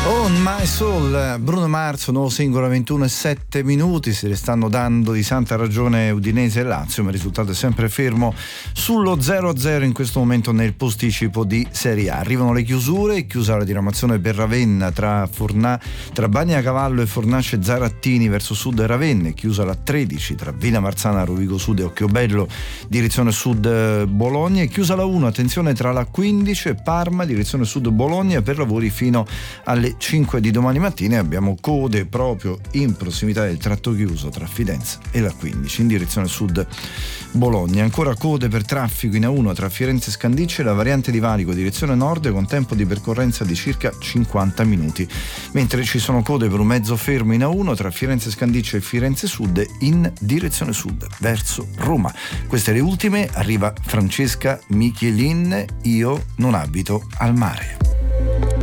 On My Soul, Bruno Mars, nuovo singolo, 21:07. Si stanno dando di santa ragione Udinese e Lazio, ma il risultato è sempre fermo sullo 0-0 in questo momento nel posticipo di Serie A. Arrivano le chiusure, chiusa la diramazione per Ravenna tra Bagnacavallo e Fornace Zarattini verso sud Ravenna, chiusa la 13 tra Villa Marzana, Rovigo Sud e Occhiobello direzione sud Bologna, e chiusa la 1, attenzione, tra la 15 e Parma direzione sud Bologna per lavori fino alle 5 di domani mattina. Abbiamo code proprio in prossimità del tratto chiuso tra Fidenza e la 15 in direzione sud Bologna. Ancora code per traffico in A1 tra Firenze e Scandicci e la variante di Valico direzione nord con tempo di percorrenza di circa 50 minuti, mentre ci sono code per un mezzo fermo in A1 tra Firenze Scandicci e Firenze Sud in direzione sud verso Roma. Queste le ultime. Arriva Francesca Michelin, Io non abito al mare.